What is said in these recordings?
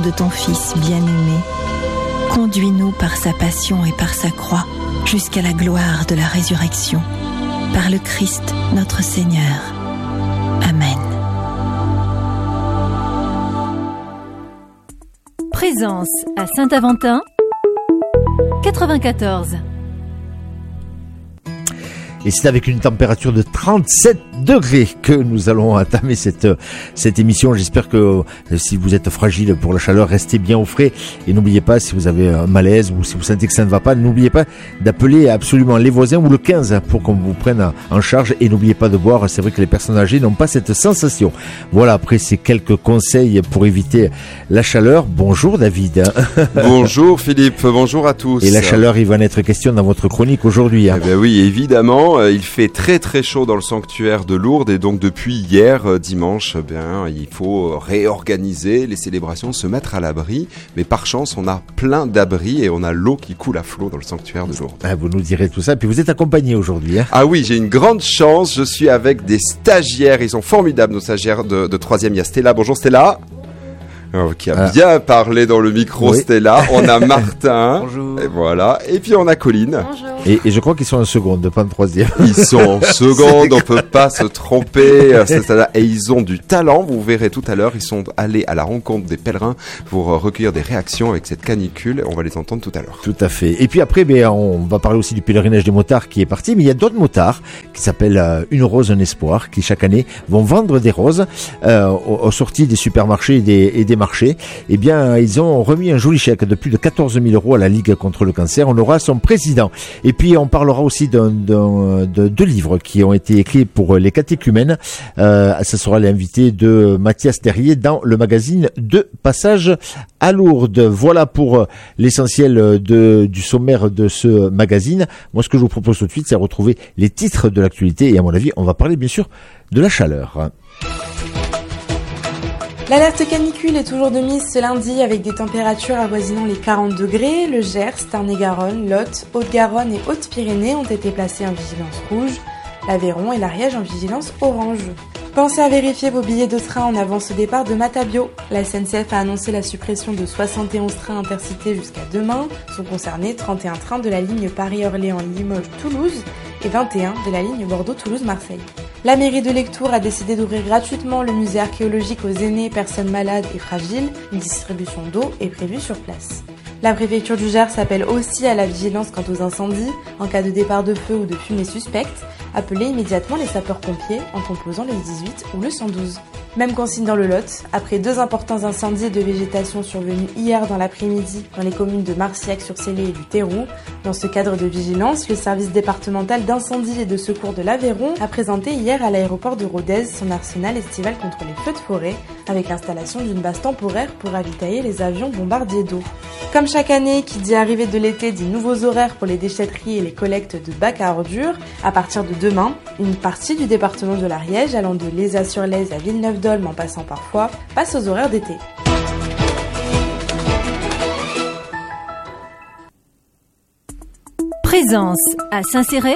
de ton Fils bien-aimé. Conduis-nous par sa passion et par sa croix jusqu'à la gloire de la résurrection. Par le Christ notre Seigneur. Amen. Présence à Saint-Aventin, 94. Et c'est avec une température de 37 degrés que nous allons entamer cette émission. J'espère que si vous êtes fragile pour la chaleur, restez bien au frais. Et n'oubliez pas, si vous avez un malaise ou si vous sentez que ça ne va pas, n'oubliez pas d'appeler absolument les voisins ou le 15 pour qu'on vous prenne en charge. Et n'oubliez pas de boire. C'est vrai que les personnes âgées n'ont pas cette sensation. Voilà, après ces quelques conseils pour éviter la chaleur. Bonjour David. Bonjour Philippe, bonjour à tous. Et la chaleur, il va en être question dans votre chronique aujourd'hui. Eh bien oui, évidemment. Il fait très très chaud dans le sanctuaire de Lourdes et donc depuis hier dimanche, il faut réorganiser les célébrations, se mettre à l'abri. Mais par chance, on a plein d'abris et on a l'eau qui coule à flot dans le sanctuaire de Lourdes. Vous nous direz tout ça. Puis vous êtes accompagné aujourd'hui. Ah oui, j'ai une grande chance. Je suis avec des stagiaires. Ils sont formidables, nos stagiaires de 3e. Il y a Stella. Bonjour Stella. Qui a bien parlé dans le micro, oui. Stella. On a Martin. Bonjour. Et voilà. Et puis on a Colline. Bonjour. Et je crois qu'ils sont en seconde, pas en 3e. Ils sont en seconde, on peut pas se tromper. Et ils ont du talent. Vous verrez tout à l'heure. Ils sont allés à la rencontre des pèlerins pour recueillir des réactions avec cette canicule. On va les entendre tout à l'heure. Tout à fait. Et puis après, on va parler aussi du pèlerinage des motards qui est parti. Mais il y a d'autres motards qui s'appellent Une Rose, un Espoir, qui chaque année vont vendre des roses aux sorties des supermarchés et des marchés. Eh bien, ils ont remis un joli chèque de plus de 14 000 € à la Ligue contre le cancer. On aura son président. Et puis, on parlera aussi de deux livres qui ont été écrits pour les catéchumènes. Ça sera l'invité de Mathias Terrier dans le magazine de Passage à Lourdes. Voilà pour l'essentiel du sommaire de ce magazine. Moi, ce que je vous propose tout de suite, c'est retrouver les titres de l'actualité. Et à mon avis, on va parler bien sûr de la chaleur. L'alerte canicule est toujours de mise ce lundi avec des températures avoisinant les 40 degrés. Le Gers, Tarn-et-Garonne, Lot, Haute-Garonne et Hautes-Pyrénées ont été placés en vigilance rouge. L'Aveyron et l'Ariège en vigilance orange. Pensez à vérifier vos billets de train en avance au départ de Matabio. La SNCF a annoncé la suppression de 71 trains intercités jusqu'à demain. Sont concernés 31 trains de la ligne Paris-Orléans-Limoges-Toulouse et 21 de la ligne Bordeaux-Toulouse-Marseille. La mairie de Lectoure a décidé d'ouvrir gratuitement le musée archéologique aux aînés, personnes malades et fragiles. Une distribution d'eau est prévue sur place. La préfecture du Gers appelle aussi à la vigilance quant aux incendies. En cas de départ de feu ou de fumée suspecte, appelez immédiatement les sapeurs-pompiers en composant le 18 ou le 112. Même consigne dans le Lot, après 2 importants incendies de végétation survenus hier dans l'après-midi dans les communes de Marciac-sur-Célé et du Théroux. Dans ce cadre de vigilance, le service départemental d'incendie et de secours de l'Aveyron a présenté hier à l'aéroport de Rodez son arsenal estival contre les feux de forêt, avec l'installation d'une base temporaire pour ravitailler les avions bombardiers d'eau. Comme chaque année, qui dit arrivée de l'été dit nouveaux horaires pour les déchetteries et les collectes de bacs à ordures. À partir de demain, une partie du département de l'Ariège, allant de Lézat-sur-Lèze à Villeneuve-d'Olme en passant par Foix, passe aux horaires d'été. Présence à Saint-Céré,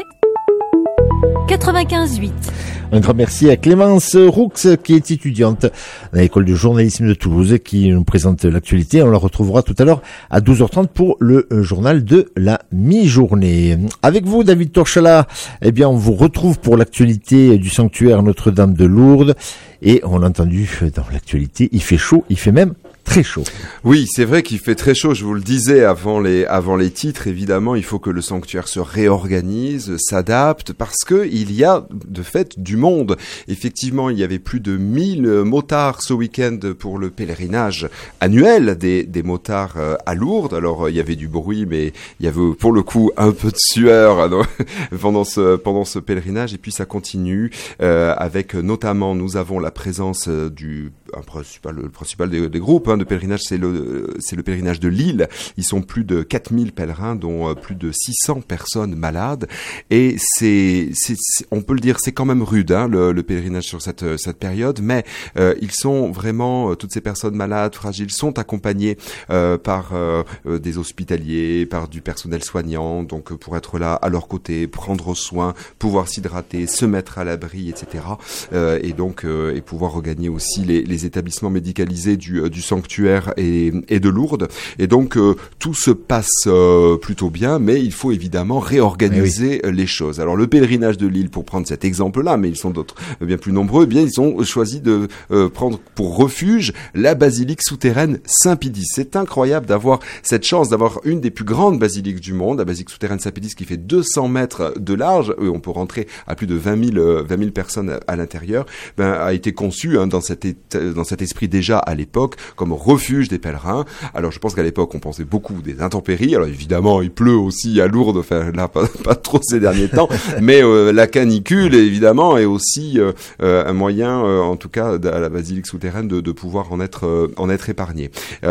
95.8. Un grand merci à Clémence Roux, qui est étudiante à l'école de journalisme de Toulouse, qui nous présente l'actualité. On la retrouvera tout à l'heure à 12h30 pour le journal de la mi-journée. Avec vous, David Torchala, on vous retrouve pour l'actualité du sanctuaire Notre-Dame de Lourdes. Et on l'a entendu dans l'actualité, il fait chaud, il fait même très chaud. Oui, c'est vrai qu'il fait très chaud. Je vous le disais avant les titres. Évidemment, il faut que le sanctuaire se réorganise, s'adapte, parce que il y a de fait du monde. Effectivement, il y avait plus de 1000 motards ce week-end pour le pèlerinage annuel des motards à Lourdes. Alors, il y avait du bruit, mais il y avait pour le coup un peu de sueur pendant ce pèlerinage. Et puis ça continue avec notamment, nous avons la présence le principal des groupes de pèlerinage, c'est le pèlerinage de Lille. Ils sont plus de 4000 pèlerins, dont plus de 600 personnes malades. Et on peut le dire, c'est quand même rude, le pèlerinage sur cette période, mais ils sont vraiment, toutes ces personnes malades, fragiles, sont accompagnées par des hospitaliers, par du personnel soignant, donc pour être là à leur côté, prendre soin, pouvoir s'hydrater, se mettre à l'abri, etc. Et pouvoir regagner aussi les les établissements médicalisés du sanctuaire et de Lourdes. Et donc tout se passe plutôt bien, mais il faut évidemment réorganiser les choses. Alors le pèlerinage de Lille, pour prendre cet exemple-là, mais ils sont d'autres bien plus nombreux, eh bien ils ont choisi de prendre pour refuge la basilique souterraine Saint-Pédis. C'est incroyable d'avoir cette chance d'avoir une des plus grandes basiliques du monde, la basilique souterraine Saint-Pédis qui fait 200 mètres de large, et on peut rentrer à plus de 20 000 personnes à l'intérieur, a été conçue dans cet esprit déjà à l'époque comme refuge des pèlerins. Alors je pense qu'à l'époque on pensait beaucoup des intempéries. Alors évidemment il pleut aussi à Lourdes, enfin là pas trop ces derniers temps, mais la canicule évidemment est aussi un moyen, en tout cas à la basilique souterraine, de pouvoir en être épargné.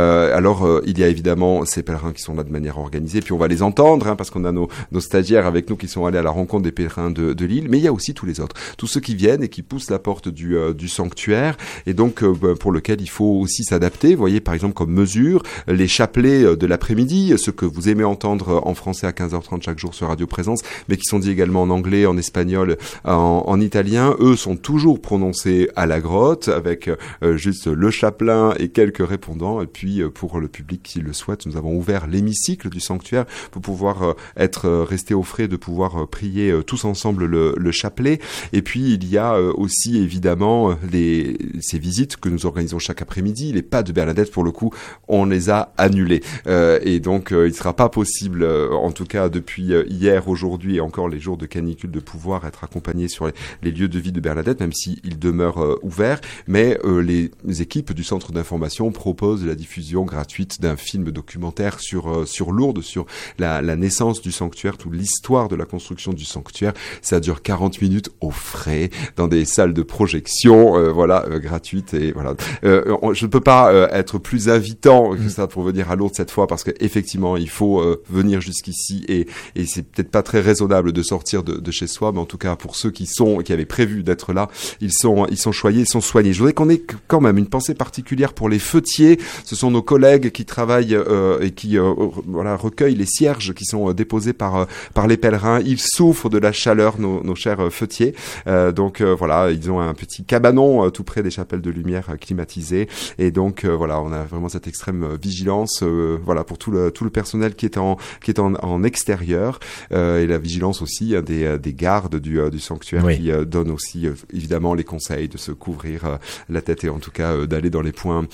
Alors il y a évidemment ces pèlerins qui sont là de manière organisée, puis on va les entendre parce qu'on a nos stagiaires avec nous qui sont allés à la rencontre des pèlerins de Lille, mais il y a aussi tous les autres, tous ceux qui viennent et qui poussent la porte du sanctuaire, et donc pour lequel il faut aussi s'adapter. Vous voyez par exemple comme mesure les chapelets de l'après-midi, ceux que vous aimez entendre en français à 15h30 chaque jour sur Radio Présence, mais qui sont dits également en anglais, en espagnol, en italien. Eux sont toujours prononcés à la grotte avec juste le chapelain et quelques répondants. Et puis pour le public qui le souhaite, nous avons ouvert l'hémicycle du sanctuaire pour pouvoir rester au frais, de pouvoir prier tous ensemble le chapelet. Et puis il y a aussi évidemment ces visites que nous organisons chaque après-midi. Les pas de Bernadette, pour le coup, on les a annulés. Et donc il ne sera pas possible, en tout cas depuis hier, aujourd'hui et encore les jours de canicule, de pouvoir être accompagné sur les lieux de vie de Bernadette, même s'ils demeurent ouverts. Mais les équipes du centre d'information proposent la diffusion gratuite d'un film documentaire sur Lourdes, sur la naissance du sanctuaire, toute l'histoire de la construction du sanctuaire. Ça dure 40 minutes au frais, dans des salles de projection, gratuites. Et voilà. Je ne peux pas être plus invitant que ça pour venir à Lourdes cette fois, parce que effectivement, il faut venir jusqu'ici, et c'est peut-être pas très raisonnable de sortir de chez soi, mais en tout cas pour ceux qui avaient prévu d'être là, ils sont choyés, ils sont soignés. Je voudrais qu'on ait quand même une pensée particulière pour les feutiers. Ce sont nos collègues qui travaillent et qui recueillent les cierges qui sont déposés par les pèlerins. Ils souffrent de la chaleur, nos chers feutiers. Donc ils ont un petit cabanon tout près des chapelles de lumière climatisées, et donc on a vraiment cette extrême vigilance pour tout le personnel qui est en extérieur, et la vigilance aussi des gardes du sanctuaire, oui, qui donnent aussi évidemment les conseils de se couvrir la tête, et en tout cas d'aller dans les points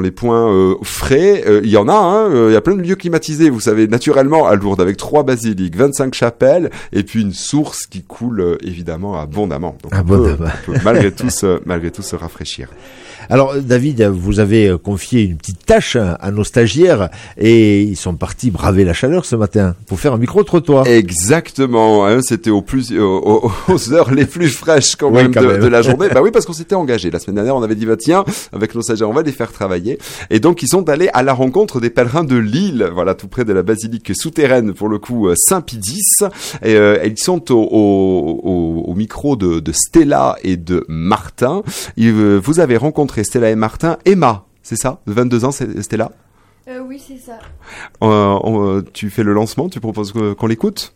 frais. Il y en a, il y a plein de lieux climatisés, vous savez, naturellement à Lourdes, avec 3 basiliques, 25 chapelles, et puis une source qui coule évidemment abondamment. Donc on peut malgré tout se rafraîchir. Alors David, vous avez confié une petite tâche à nos stagiaires, et ils sont partis braver la chaleur ce matin pour faire un micro-trottoir. Exactement, c'était aux heures les plus fraîches quand même de la journée. Bah oui, parce qu'on s'était engagé. La semaine dernière, on avait dit tiens, avec nos stagiaires, on va les faire travailler. Et donc ils sont allés à la rencontre des pèlerins de Lille, tout près de la basilique souterraine, pour le coup Saint-Pédis. Et ils sont au micro de Stella et de Martin. Vous avez rencontré Stella et Martin. Emma, c'est ça, de 22 ans, c'est Stella? Oui, c'est ça. Tu fais le lancement, tu proposes qu'on l'écoute?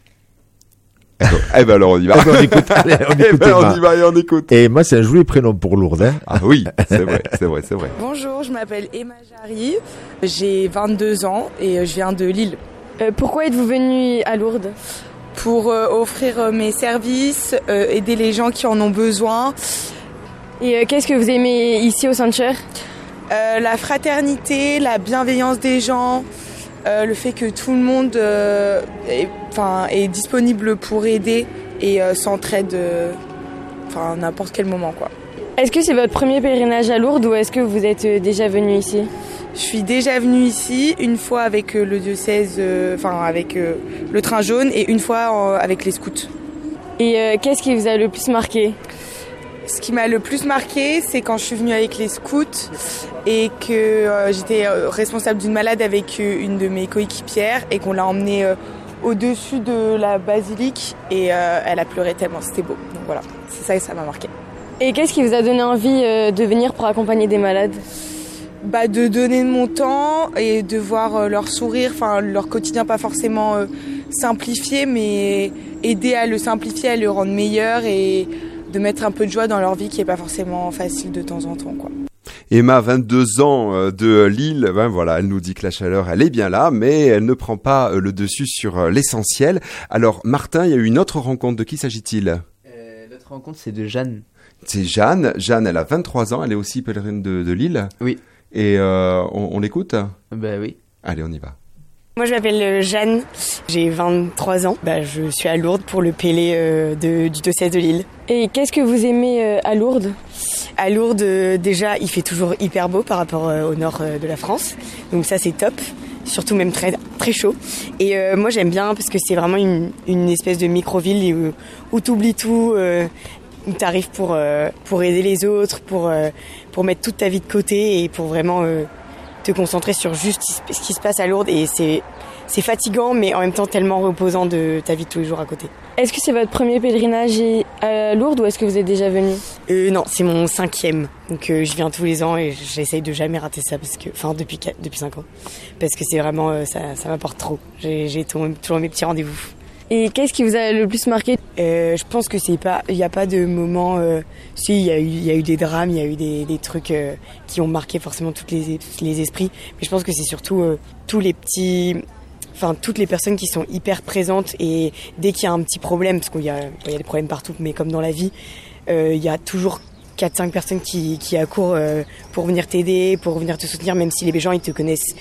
Alors on y va. On écoute. Allez, on y va et on écoute. Et Emma, c'est un joli prénom pour Lourdes. Ah oui, c'est vrai. Bonjour, je m'appelle Emma Jarry, j'ai 22 ans et je viens de Lille. Pourquoi êtes-vous venue à Lourdes? Pour offrir mes services, aider les gens qui en ont besoin. Et qu'est-ce que vous aimez ici au sanctuaire? La fraternité, la bienveillance des gens, le fait que tout le monde est disponible pour aider et s'entraide n'importe quel moment, quoi. Est-ce que c'est votre premier pèlerinage à Lourdes, ou est-ce que vous êtes déjà venu ici? Je suis déjà venue ici une fois avec le diocèse, avec le train jaune, et une fois avec les scouts. Et qu'est-ce qui vous a le plus marqué? Ce qui m'a le plus marqué, c'est quand je suis venue avec les scouts et que j'étais responsable d'une malade avec une de mes coéquipières, et qu'on l'a emmenée au-dessus de la basilique, et elle a pleuré tellement, c'était beau. Donc voilà, c'est ça, et ça m'a marqué. Et qu'est-ce qui vous a donné envie de venir pour accompagner des malades? De donner de mon temps et de voir leur sourire, leur quotidien pas forcément simplifié, mais aider à le simplifier, à le rendre meilleur, et de mettre un peu de joie dans leur vie qui est pas forcément facile de temps en temps, quoi. Emma, 22 ans, de Lille, ben voilà, elle nous dit que la chaleur, elle est bien là, mais elle ne prend pas le dessus sur l'essentiel. Alors, Martin, il y a eu une autre rencontre. De qui s'agit-il ? L'autre rencontre, c'est de Jeanne. C'est Jeanne. Jeanne, elle a 23 ans, elle est aussi pèlerine de Lille. Oui. Et on l'écoute ? Ben oui. Allez, on y va. Moi, je m'appelle Jeanne, j'ai 23 ans. Je suis à Lourdes pour le Pélé du diocèse de Lille. Et qu'est-ce que vous aimez à Lourdes ? À Lourdes, déjà, il fait toujours hyper beau par rapport au nord de la France. Donc ça, c'est top. Surtout même très, très chaud. Et moi, j'aime bien parce que c'est vraiment une espèce de micro-ville où tu oublies tout, où tu arrives pour aider les autres, pour mettre toute ta vie de côté et pour vraiment te concentrer sur juste ce qui se passe à Lourdes. Et c'est fatigant, mais en même temps tellement reposant de ta vie de tous les jours à côté. Est-ce que c'est votre premier pèlerinage à Lourdes ou est-ce que vous êtes déjà venu ? Non, c'est mon 5e. Donc je viens tous les ans et j'essaye de jamais rater ça depuis 5 ans. Parce que c'est vraiment, ça m'apporte trop. J'ai toujours mes petits rendez-vous. Et qu'est-ce qui vous a le plus marqué ? Je pense que il n'y a pas de moment. Si, il y a eu des drames, il y a eu des trucs qui ont marqué forcément tous les esprits. Mais je pense que c'est surtout tous les petits. Enfin, toutes les personnes qui sont hyper présentes et dès qu'il y a un petit problème, parce qu'il y a des problèmes partout, mais comme dans la vie, il y a toujours 4-5 personnes qui accourent pour venir t'aider, pour venir te soutenir, même si les gens ils connaissent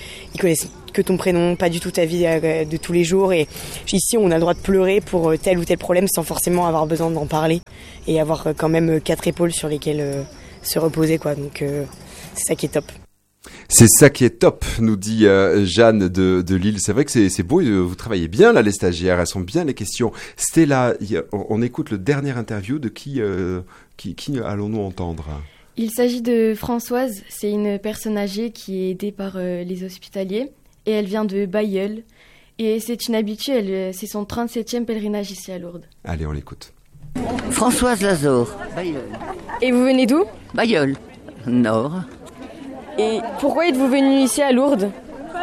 que ton prénom, pas du tout ta vie de tous les jours. Et ici, on a le droit de pleurer pour tel ou tel problème sans forcément avoir besoin d'en parler et avoir quand même 4 épaules sur lesquelles se reposer, quoi. Donc c'est ça qui est top. C'est ça qui est top, nous dit Jeanne de Lille. C'est vrai que c'est beau, vous travaillez bien là, les stagiaires, elles sont bien les questions. Stella, on écoute le dernier interview de qui allons-nous entendre ? Il s'agit de Françoise, c'est une personne âgée qui est aidée par les hospitaliers et elle vient de Bailleul. Et c'est une habituée, c'est son 37e pèlerinage ici à Lourdes. Allez, on l'écoute. Françoise Lazare, Bailleul. Et vous venez d'où ? Bailleul, Nord. Et pourquoi êtes-vous venu ici à Lourdes ?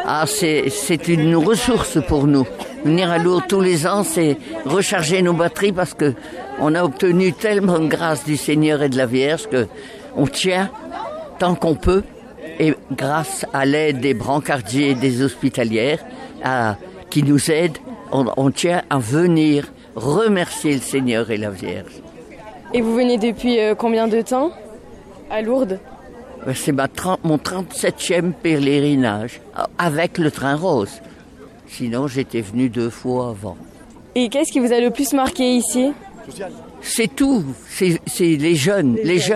C'est une ressource pour nous. Venir à Lourdes tous les ans, c'est recharger nos batteries parce que on a obtenu tellement de grâce du Seigneur et de la Vierge que on tient tant qu'on peut. Et grâce à l'aide des brancardiers et des hospitalières qui nous aident, on tient à venir remercier le Seigneur et la Vierge. Et vous venez depuis combien de temps à Lourdes ? C'est mon 37e pèlerinage avec le train rose. Sinon, j'étais venu 2 fois avant. Et qu'est-ce qui vous a le plus marqué ici ? C'est tout. C'est les jeunes.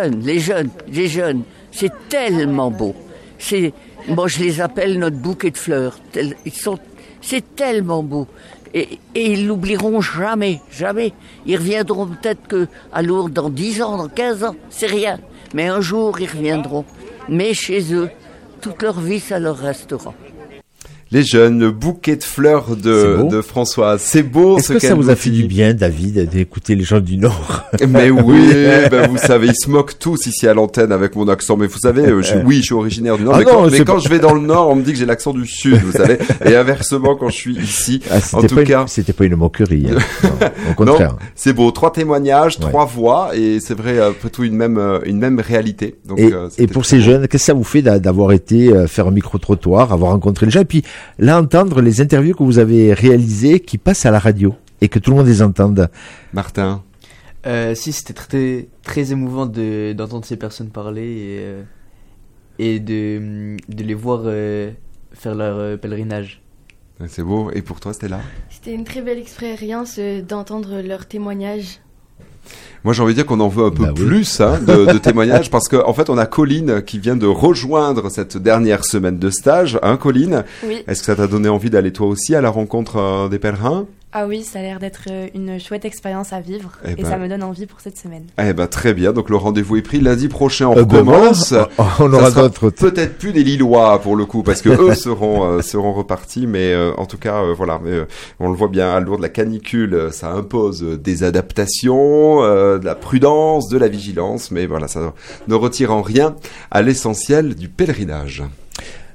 C'est tellement beau. Moi, je les appelle notre bouquet de fleurs. C'est tellement beau. Et ils l'oublieront jamais. Ils reviendront peut-être qu'à Lourdes dans 10 ans, dans 15 ans. C'est rien. Mais un jour, ils reviendront. Mais chez eux, toute leur vie, ça leur restera. Les jeunes, le bouquet de fleurs de Françoise. C'est beau. Est-ce que ça vous a fait du bien, David, d'écouter les gens du Nord ? Mais oui, vous savez, ils se moquent tous ici à l'antenne avec mon accent. Mais vous savez, je suis originaire du Nord. Mais quand je vais dans le Nord, on me dit que j'ai l'accent du Sud, vous savez. Et inversement, quand je suis ici, c'était pas une moquerie. Hein. Non, au contraire. Non, c'est beau. 3 témoignages, 3 voix, et c'est vrai, après tout, une même réalité. Donc, et pour ces jeunes, qu'est-ce que ça vous fait d'avoir été faire un micro-trottoir, avoir rencontré les gens, et puis là, entendre les interviews que vous avez réalisées qui passent à la radio et que tout le monde les entende. Martin. Si, c'était très, très émouvant d'entendre ces personnes parler et de les voir faire leur pèlerinage. C'est beau. Et pour toi, Stella ? C'était une très belle expérience d'entendre leurs témoignages. Moi, j'ai envie de dire qu'on en veut un peu plus de témoignages parce qu'en fait, on a Colline qui vient de rejoindre cette dernière semaine de stage. Hein, Colline ? Oui. Est-ce que ça t'a donné envie d'aller toi aussi à la rencontre des pèlerins ? Ah oui, ça a l'air d'être une chouette expérience à vivre et ça me donne envie pour cette semaine. Très bien, donc le rendez-vous est pris. Lundi prochain, on recommence. On aura d'autres. Peut-être plus des Lillois pour le coup, parce que eux seront repartis, mais en tout cas, voilà. On le voit bien à Lourdes, la canicule, ça impose des adaptations, de la prudence, de la vigilance, mais voilà, ça ne retire en rien à l'essentiel du pèlerinage.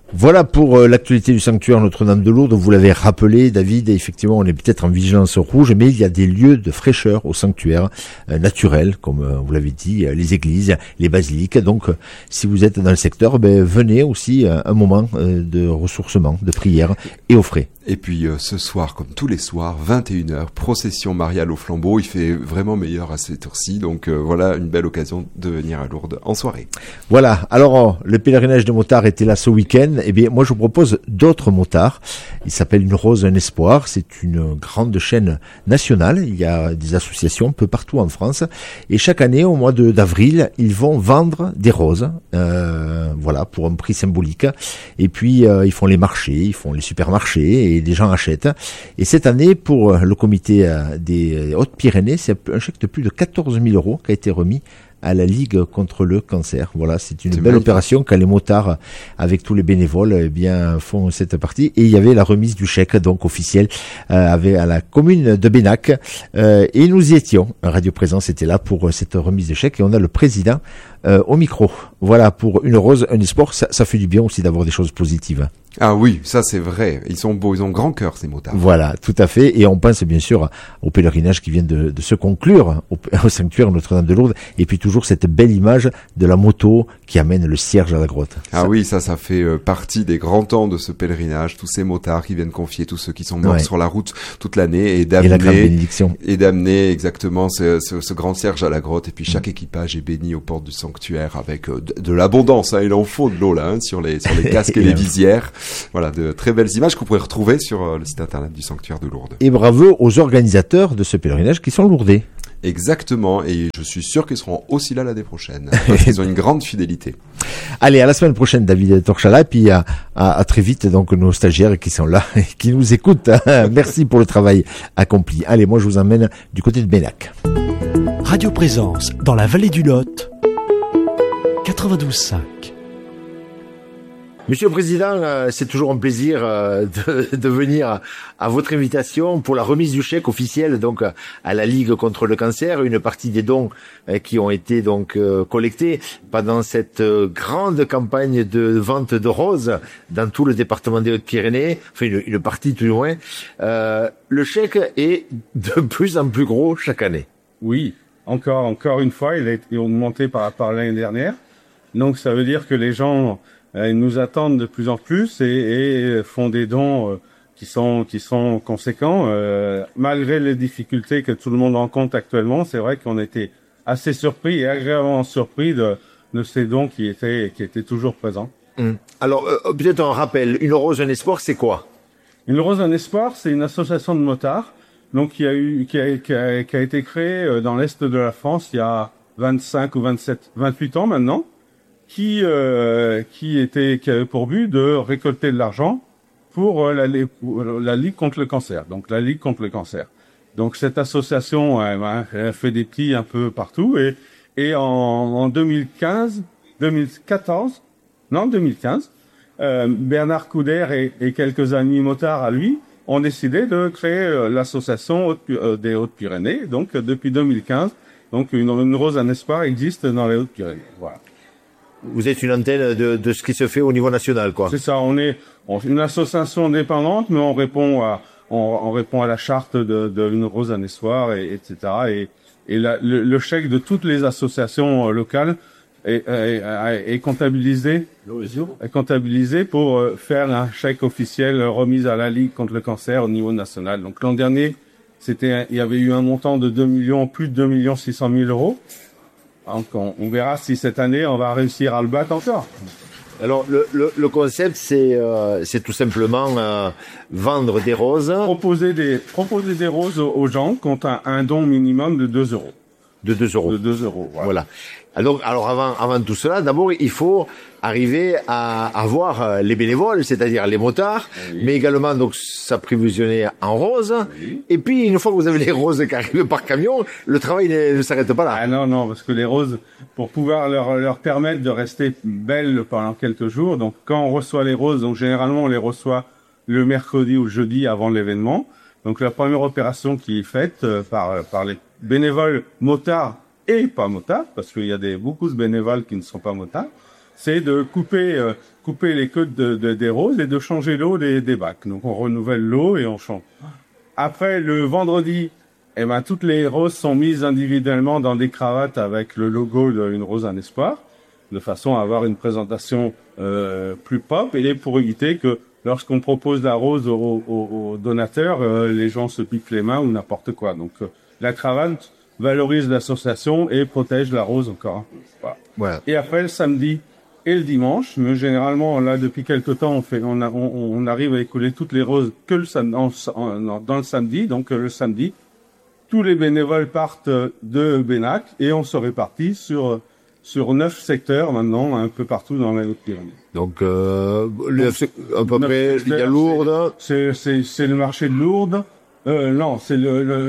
Voilà pour l'actualité du sanctuaire Notre-Dame de Lourdes. Vous l'avez rappelé, David, effectivement, on est peut-être en vigilance rouge, mais il y a des lieux de fraîcheur au sanctuaire naturel, comme vous l'avez dit, les églises, les basiliques. Donc, si vous êtes dans le secteur, venez aussi un moment de ressourcement, de prière et au frais. Et puis ce soir, comme tous les soirs, 21h, procession mariale au flambeau. Il fait vraiment meilleur à cette heure-ci, donc voilà une belle occasion de venir à Lourdes en soirée. Voilà, alors le pèlerinage des motards était là ce week-end. Eh bien, moi je vous propose d'autres motards. Il s'appelle Une Rose, un Espoir. C'est une grande chaîne nationale. Il y a des associations un peu partout en France. Et chaque année, au mois d'avril, ils vont vendre des roses, voilà, pour un prix symbolique. Et puis, ils font les marchés, ils font les supermarchés, et les gens achètent. Et cette année, pour le comité des Hautes-Pyrénées, c'est un chèque de plus de 14 000 € qui a été remis à la Ligue contre le cancer. Voilà, c'est une belle opération quand les motards, avec tous les bénévoles, eh bien, font cette partie. Et il y avait la remise du chèque, donc officiel, à la commune de Bénac. Et nous y étions. Radio Présence était là pour cette remise de chèque. Et on a le président au micro. Voilà, pour Une Rose, un Espoir. Ça fait du bien aussi d'avoir des choses positives. Ah oui, ça c'est vrai. Ils sont beaux, ils ont grand cœur, ces motards. Voilà, tout à fait. Et on pense bien sûr au pèlerinage qui vient de se conclure au sanctuaire Notre-Dame de Lourdes. Et puis toujours cette belle image de la moto qui amène le cierge à la grotte. Ah oui, ça fait partie des grands temps de ce pèlerinage. Tous ces motards qui viennent confier tous ceux qui sont morts sur la route toute l'année et d'amener exactement ce grand cierge à la grotte. Et puis chaque équipage est béni aux portes du sanctuaire avec de l'abondance. Hein. Il en faut de l'eau là, sur les casques et les visières. Voilà, de très belles images que vous pourrez retrouver sur le site internet du sanctuaire de Lourdes. Et bravo aux organisateurs de ce pèlerinage qui sont lourdais. Exactement, et je suis sûr qu'ils seront aussi là l'année prochaine, parce qu'ils ont une grande fidélité. Allez, à la semaine prochaine, David Torchala, et puis à très vite, donc, nos stagiaires qui sont là, et qui nous écoutent. Merci pour le travail accompli. Allez, moi je vous emmène du côté de Bénac. Radio Présence, dans la vallée du Lot, 92.5. Monsieur le Président, c'est toujours un plaisir de venir à votre invitation pour la remise du chèque officiel donc à la Ligue contre le cancer, une partie des dons qui ont été donc collectés pendant cette grande campagne de vente de roses dans tout le département des Hautes-Pyrénées, enfin une partie tout du moins. Le chèque est de plus en plus gros chaque année. Oui, encore une fois, il a été augmenté par rapport à l'année dernière. Donc ça veut dire que les gens ils nous attendent de plus en plus et font des dons qui sont conséquents. Malgré les difficultés que tout le monde rencontre actuellement, c'est vrai qu'on était assez surpris et agréablement surpris de ces dons qui étaient toujours présents. Alors, peut-être un rappel, Une Rose, un Espoir, c'est quoi? Une Rose, un Espoir, c'est une association de motards donc qui a été créée dans l'Est de la France il y a 28 ans maintenant. Qui avait pour but de récolter de l'argent pour la Ligue contre le cancer. Donc la Ligue contre le cancer. Donc cette association elle fait des petits un peu partout et en 2015, Bernard Couder et quelques amis motards à lui ont décidé de créer l'association des Hautes-Pyrénées. Donc depuis 2015, donc une Rose, un Espoir existe dans les Hautes-Pyrénées. Voilà. Vous êtes une antenne de ce qui se fait au niveau national, quoi. C'est ça. On est une association indépendante, mais on répond à la charte de Une Rose, un Espoir, etc. Et le chèque de toutes les associations locales est comptabilisé. Est comptabilisé pour faire un chèque officiel remis à la Ligue contre le cancer au niveau national. Donc l'an dernier, il y avait eu un montant de plus de 2 600 000 €. Donc on verra si cette année on va réussir à le battre encore. Alors le concept c'est tout simplement vendre des roses. Proposer des roses aux gens contre un don minimum de 2 €. De 2 €. De 2 €. Voilà. Alors avant tout cela, d'abord il faut arriver à avoir les bénévoles, c'est-à-dire les motards, mais également donc s'approvisionner en roses. Et puis une fois que vous avez les roses qui arrivent par camion, le travail ne s'arrête pas là. Ah non, parce que les roses, pour pouvoir leur permettre de rester belles pendant quelques jours, donc quand on reçoit les roses, donc généralement on les reçoit le mercredi ou le jeudi avant l'événement. Donc la première opération qui est faite par les bénévoles motards et pas motards, parce qu'il y a beaucoup de bénévoles qui ne sont pas motards, c'est de couper couper les queues des roses et de changer l'eau des bacs. Donc on renouvelle l'eau et on change. Après le vendredi, toutes les roses sont mises individuellement dans des cravates avec le logo d'Une rose un espoir, de façon à avoir une présentation plus pop, et pour éviter que lorsqu'on propose la rose aux donateurs, les gens se piquent les mains ou n'importe quoi. Donc la cravate valorise l'association et protège la rose encore. Voilà. Et après le samedi et le dimanche, mais généralement là depuis quelque temps on arrive à écouler toutes les roses que dans le samedi. Donc le samedi, tous les bénévoles partent de Bénac et on se répartit sur 9 secteurs maintenant, un peu partout dans les Hautes-Pyrénées. Donc, à peu près, il y a Lourdes. C'est le marché de Lourdes. Non, c'est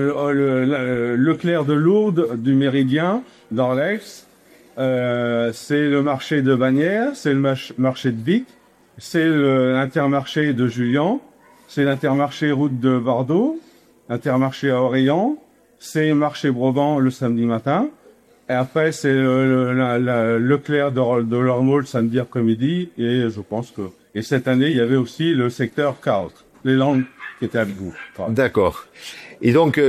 le Clair de Lourdes, du Méridien, d'Orlex. C'est le marché de Bagnères, c'est le marché de Vic, c'est l'Intermarché de Julian, c'est l'Intermarché route de Bordeaux, l'Intermarché à Orléans, c'est le marché Brabant le samedi matin. Et après, c'est Leclerc de l'Ormeau le samedi après-midi. Et je pense que... Et cette année, il y avait aussi le secteur Chaos, les Landes qui étaient avec vous. D'accord. Et donc,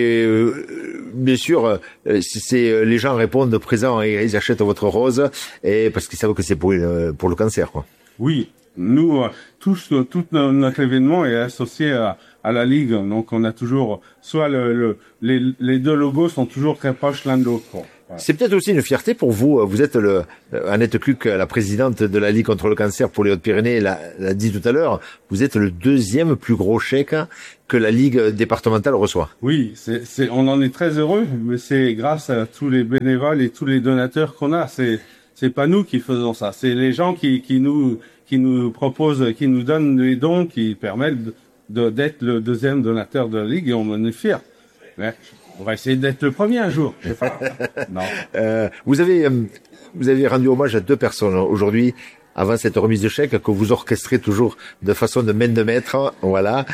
bien sûr, les gens répondent présents et ils achètent votre rose, et parce qu'ils savent que c'est pour le cancer, quoi. Oui. Nous, tout notre événement est associé à la Ligue. Donc, on a toujours... Soit les deux logos sont toujours très proches l'un de l'autre. Voilà. C'est peut-être aussi une fierté pour vous. Vous êtes Annette Cluc, la présidente de la Ligue contre le cancer pour les Hautes-Pyrénées, l'a dit tout à l'heure. Vous êtes le 2e plus gros chèque que la Ligue départementale reçoit. Oui, on en est très heureux, mais c'est grâce à tous les bénévoles et tous les donateurs qu'on a. C'est pas nous qui faisons ça. C'est les gens qui nous proposent, qui nous donnent des dons qui permettent d'être le 2e donateur de la Ligue, et on en est fiers. Mais on va essayer d'être le premier un jour. Non. Vous avez rendu hommage à 2 personnes aujourd'hui, avant cette remise de chèque, que vous orchestrez toujours de façon de main de maître. Voilà.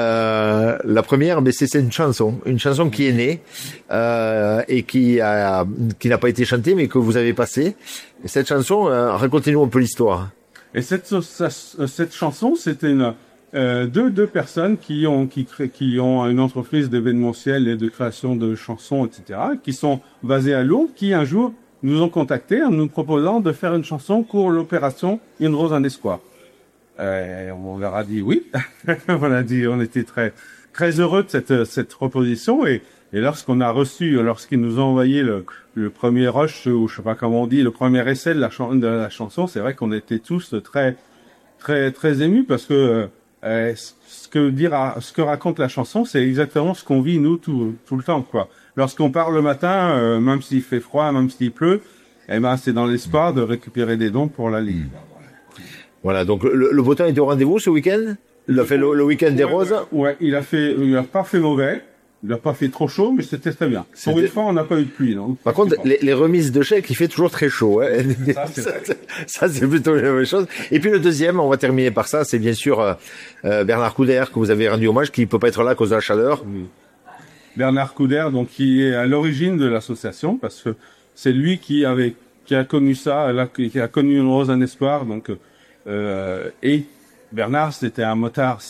La première, c'est une chanson qui est née, et qui n'a pas été chantée, mais que vous avez passée. Et cette chanson, racontez-nous un peu l'histoire. Et cette chanson, c'était deux personnes qui ont une entreprise d'événementiel et de création de chansons, etc., qui sont basées à Lourdes, qui un jour nous ont contactés en nous proposant de faire une chanson pour l'opération Une rose un espoir. On leur a dit oui. On était très très heureux de cette proposition, et lorsqu'ils nous ont envoyé le premier rush, ou je sais pas comment on dit, le premier essai de la chanson, c'est vrai qu'on était tous très très très émus, parce que ce que raconte la chanson, c'est exactement ce qu'on vit nous tout le temps, quoi. Lorsqu'on part le matin, même s'il fait froid, même s'il pleut, c'est dans l'espoir de récupérer des dons pour la Ligue. Voilà, donc le beau temps était au rendez-vous ce week-end. Il a fait le week-end des roses. Ouais, il a pas fait mauvais. Il n'a pas fait trop chaud, mais c'était très bien. Pour une fois, on n'a pas eu de pluie, non? Par contre, les remises de chèques, il fait toujours très chaud, hein. Ça, c'est plutôt la même chose. Et puis le deuxième, on va terminer par ça, c'est bien sûr Bernard Couder, que vous avez rendu hommage, qui peut pas être là à cause de la chaleur. Oui. Bernard Couder, donc, qui est à l'origine de l'association, parce que c'est lui qui a connu ça, qui a connu Une rose un espoir, donc, et Bernard, c'était un motard,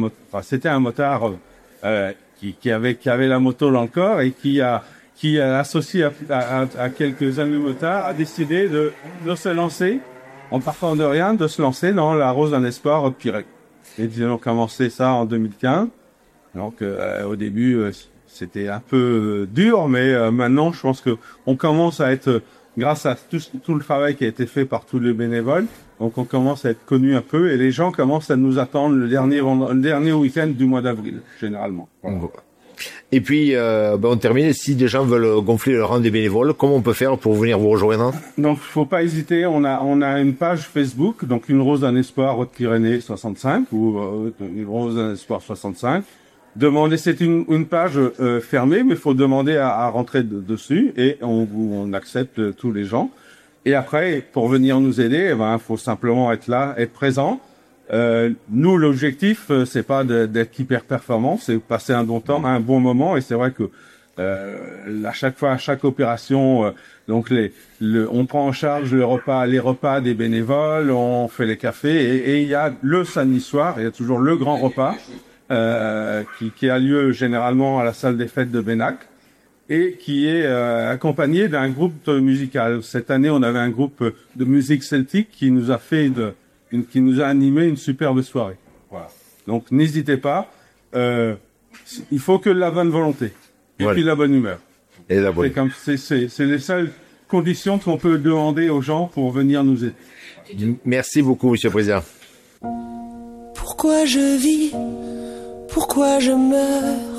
qui avait la moto dans le corps, et qui a associé à quelques amis motards, a décidé de se lancer, en partant de rien, de se lancer dans la rose d'un espoir Hautes-Pyrénées. Et ils ont commencé ça en 2015. Donc, au début, c'était un peu dur, mais maintenant, je pense que on commence à être, grâce à tout le travail qui a été fait par tous les bénévoles, donc on commence à être connu un peu, et les gens commencent à nous attendre le dernier week-end du mois d'avril, généralement. Voilà. Et puis, on termine. Si des gens veulent gonfler le rang des bénévoles, comment on peut faire pour venir vous rejoindre? Donc, faut pas hésiter. On a une page Facebook, donc Une rose un espoir Hautes-Pyrénées 65, ou Une rose un espoir 65. Demandez, c'est une page fermée, mais il faut demander à rentrer dessus, et on accepte tous les gens. Et après, pour venir nous aider, faut simplement être là, être présent. Nous, l'objectif, c'est pas d'être hyper performant, c'est passer un bon temps, un bon moment. Et c'est vrai que À chaque fois, à chaque opération, donc on prend en charge les repas des bénévoles, on fait les cafés et il y a le samedi soir, il y a toujours le grand repas qui a lieu généralement à la salle des fêtes de Bénac et qui est accompagné d'un groupe musical. Cette année, on avait un groupe de musique celtique qui nous a animé une superbe soirée. Voilà. Donc n'hésitez pas, il faut que la bonne volonté et puis la bonne humeur. Et la bonne. C'est les seules conditions qu'on peut demander aux gens pour venir nous aider. Merci beaucoup, Monsieur le Président. Pourquoi je vis? Pourquoi je meurs?